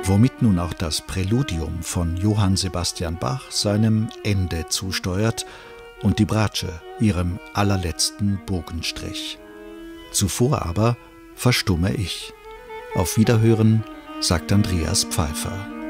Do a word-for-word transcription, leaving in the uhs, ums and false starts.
womit nun auch das Präludium von Johann Sebastian Bach seinem Ende zusteuert und die Bratsche ihrem allerletzten Bogenstrich. Zuvor aber verstumme ich. Auf Wiederhören, sagt Andreas Pfeiffer.